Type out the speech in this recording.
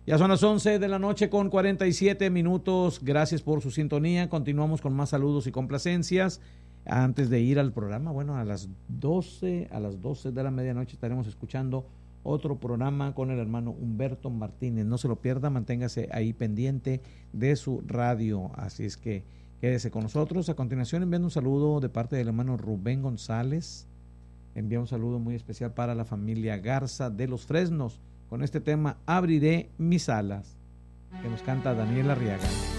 Ya son las 11 de la noche con 47 minutos. Gracias por su sintonía. Continuamos con más saludos y complacencias. Antes de ir al programa, bueno, a las 12 de la medianoche estaremos escuchando otro programa con el hermano Humberto Martínez. No se lo pierda, manténgase ahí pendiente de su radio. Así es que quédese con nosotros. A continuación, enviando un saludo de parte del hermano Rubén González. Envía un saludo muy especial para la familia Garza de Los Fresnos, con este tema Abriré mis alas, que nos canta Daniel Arriaga.